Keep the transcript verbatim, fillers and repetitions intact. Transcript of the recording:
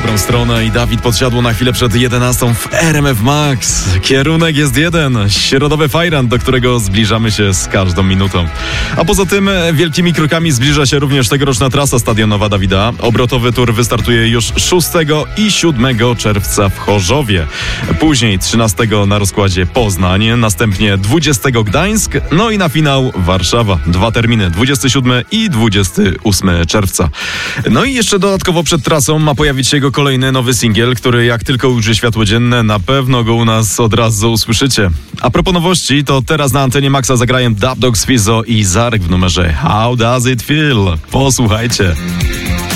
dobrą stronę i Dawid podsiadło na chwilę przed jedenastą w R M F Max. Kierunek jest jeden, środowy fajran, do którego zbliżamy się z każdą minutą. A poza tym wielkimi krokami zbliża się również tegoroczna trasa stadionowa Dawida. Obrotowy tur wystartuje już szóstego i siódmego czerwca w Chorzowie. Później trzynastego na rozkładzie Poznań, następnie dwudziestego Gdańsk, no i na finał Warszawa. Dwa terminy, dwudziestego siódmego i dwudziestego ósmego czerwca. No i jeszcze dodatkowo przed trasą ma pojawić się jego kolejny nowy singiel, który jak tylko ujrzy światło dzienne, na pewno go u nas od razu usłyszycie. A propos nowości, to teraz na antenie Maxa zagrają Dub Dogs, Fizzo i Zarek w numerze How Does It Feel? Posłuchajcie.